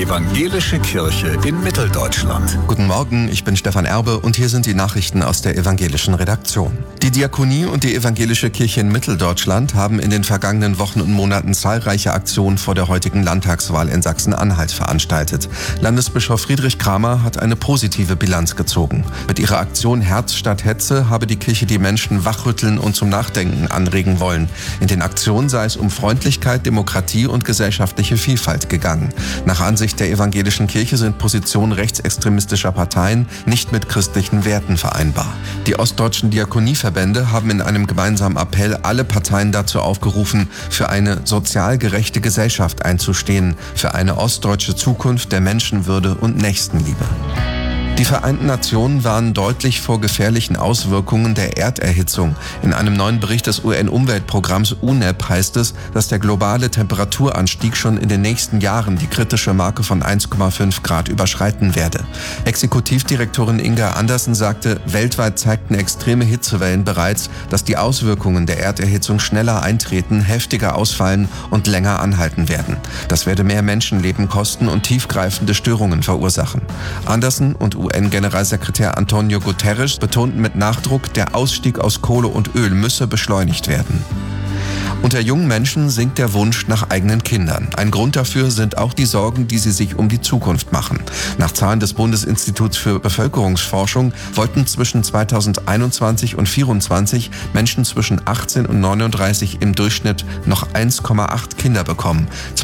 Evangelische Kirche in Mitteldeutschland. Guten Morgen, ich bin Stefan Erbe und hier sind die Nachrichten aus der evangelischen Redaktion. Die Diakonie und die Evangelische Kirche in Mitteldeutschland haben in den vergangenen Wochen und Monaten zahlreiche Aktionen vor der heutigen Landtagswahl in Sachsen-Anhalt veranstaltet. Landesbischof Friedrich Kramer hat eine positive Bilanz gezogen. Mit ihrer Aktion Herz statt Hetze habe die Kirche die Menschen wachrütteln und zum Nachdenken anregen wollen. In den Aktionen sei es um Freundlichkeit, Demokratie und gesellschaftliche Vielfalt gegangen. Nach Ansicht der evangelischen Kirche sind Positionen rechtsextremistischer Parteien nicht mit christlichen Werten vereinbar. Die ostdeutschen Diakonieverbände haben in einem gemeinsamen Appell alle Parteien dazu aufgerufen, für eine sozial gerechte Gesellschaft einzustehen, für eine ostdeutsche Zukunft der Menschenwürde und Nächstenliebe. Die Vereinten Nationen warnen deutlich vor gefährlichen Auswirkungen der Erderhitzung. In einem neuen Bericht des UN-Umweltprogramms UNEP heißt es, dass der globale Temperaturanstieg schon in den nächsten Jahren die kritische Marke von 1,5 Grad überschreiten werde. Exekutivdirektorin Inga Andersen sagte, weltweit zeigten extreme Hitzewellen bereits, dass die Auswirkungen der Erderhitzung schneller eintreten, heftiger ausfallen und länger anhalten werden. Das werde mehr Menschenleben kosten und tiefgreifende Störungen verursachen. Andersen und UN-Generalsekretär Antonio Guterres betonten mit Nachdruck, der Ausstieg aus Kohle und Öl müsse beschleunigt werden. Unter jungen Menschen sinkt der Wunsch nach eigenen Kindern. Ein Grund dafür sind auch die Sorgen, die sie sich um die Zukunft machen. Nach Zahlen des Bundesinstituts für Bevölkerungsforschung wollten zwischen 2021 und 2024 Menschen zwischen 18 und 39 im Durchschnitt noch 1,8 Kinder bekommen.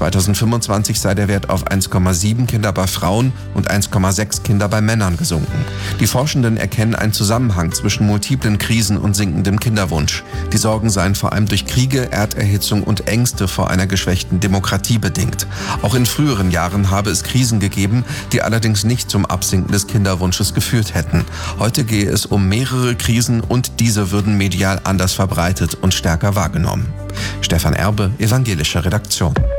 2025 sei der Wert auf 1,7 Kinder bei Frauen und 1,6 Kinder bei Männern gesunken. Die Forschenden erkennen einen Zusammenhang zwischen multiplen Krisen und sinkendem Kinderwunsch. Die Sorgen seien vor allem durch Kriege, Erderhitzung und Ängste vor einer geschwächten Demokratie bedingt. Auch in früheren Jahren habe es Krisen gegeben, die allerdings nicht zum Absinken des Kinderwunsches geführt hätten. Heute gehe es um mehrere Krisen und diese würden medial anders verbreitet und stärker wahrgenommen. Stefan Erbe, evangelische Redaktion.